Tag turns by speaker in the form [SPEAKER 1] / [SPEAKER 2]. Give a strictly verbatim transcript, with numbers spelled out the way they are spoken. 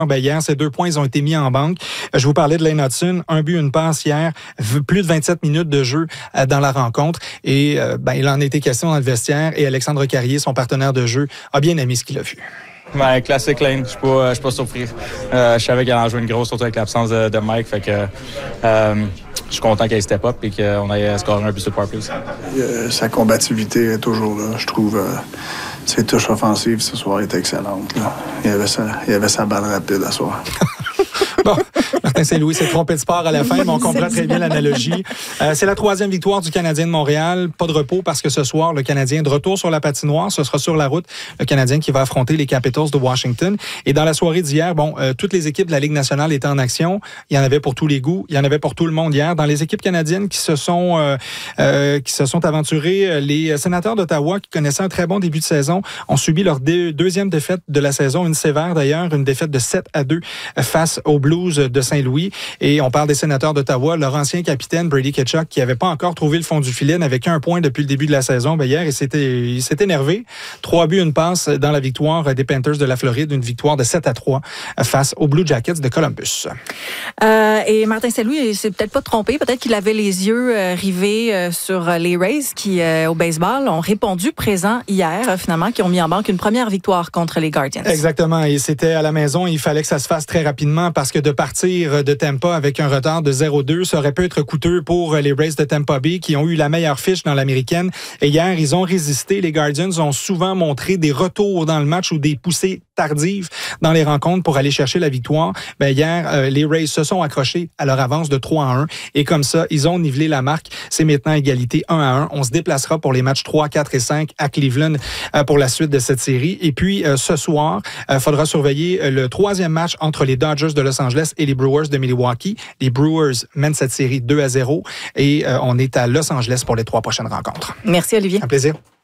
[SPEAKER 1] Ben hier, ces deux points, ils ont été mis en banque. Je vous parlais de Lane Hudson, un but, une passe hier, plus de vingt-sept minutes de jeu dans la rencontre. Et ben, il en a été question dans le vestiaire. Et Alexandre Carrier, son partenaire de jeu, a bien aimé ce qu'il a vu.
[SPEAKER 2] Ben, classique Lane, je suis pas, je suis pas surpris. Euh, je savais qu'elle en jouait une grosse, surtout avec l'absence de, de Mike. Fait que euh, je suis content qu'elle step up et qu'on ait scoré un but sur Power Plus.
[SPEAKER 3] Euh, sa combativité est toujours là. Je trouve euh, ses touches offensives ce soir étaient excellentes. Là. Il, avait sa, il avait sa balle rapide à soir.
[SPEAKER 1] Bon, Martin Saint-Louis s'est trompé de sport à la fin, mais on comprend très bien l'analogie. Euh, c'est la troisième victoire du Canadien de Montréal. Pas de repos parce que ce soir, le Canadien de retour sur la patinoire. Ce sera sur la route, le Canadien qui va affronter les Capitals de Washington. Et dans la soirée d'hier, bon, euh, toutes les équipes de la Ligue nationale étaient en action. Il y en avait pour tous les goûts. Il y en avait pour tout le monde hier. Dans les équipes canadiennes qui se sont, euh, euh, qui se sont aventurées, les Sénateurs d'Ottawa, qui connaissaient un très bon début de saison, ont subi leur deux, deuxième défaite de la saison, une sévère d'ailleurs, une défaite de sept à deux face aux Blues de Saint-Louis. Et on parle des Sénateurs d'Ottawa. Leur ancien capitaine, Brady Tkachuk, qui n'avait pas encore trouvé le fond du filet, n'avait qu'un point depuis le début de la saison. Ben hier, il s'était, il s'est énervé. Trois buts, une passe dans la victoire des Panthers de la Floride. Une victoire de sept à trois face aux Blue Jackets de Columbus.
[SPEAKER 4] Euh, et Martin Saint-Louis, il s'est peut-être pas trompé. Peut-être qu'il avait les yeux euh, rivés euh, sur les Rays qui, euh, au baseball, ont répondu présent hier, euh, finalement, qui ont mis en banque une première victoire contre les Guardians.
[SPEAKER 1] Exactement. Et c'était à la maison. Il fallait que ça se fasse très rapidement parce que de partir de Tampa avec un retard de zéro deux, ça aurait pu être coûteux pour les Rays de Tampa Bay qui ont eu la meilleure fiche dans l'américaine. Et hier, ils ont résisté. Les Guardians ont souvent montré des retours dans le match ou des poussées tardives dans les rencontres pour aller chercher la victoire. Ben hier, euh, les Rays se sont accrochés à leur avance de trois à un. Et comme ça, ils ont nivelé la marque. C'est maintenant égalité un à un. On se déplacera pour les matchs trois, quatre et cinq à Cleveland euh, pour la suite de cette série. Et puis, euh, ce soir, il euh, faudra surveiller le troisième match entre les Dodgers de Los Angeles et les Brewers de Milwaukee. Les Brewers mènent cette série deux à zéro et euh, on est à Los Angeles pour les trois prochaines rencontres.
[SPEAKER 4] Merci, Olivier.
[SPEAKER 1] Un plaisir.